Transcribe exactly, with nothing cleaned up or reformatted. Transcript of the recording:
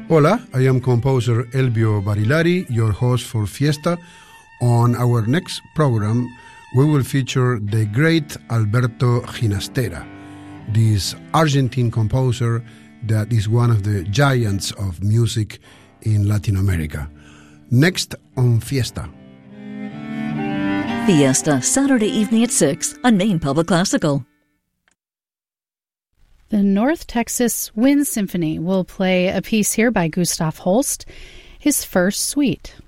Hola, I am composer Elvio Barilari, your host for Fiesta. On our next program, we will feature the great Alberto Ginastera, this Argentine composer that is one of the giants of music in Latin America. Next on Fiesta. Fiesta, Saturday evening at six on Maine Public Classical. The North Texas Wind Symphony will play a piece here by Gustav Holst, his first suite.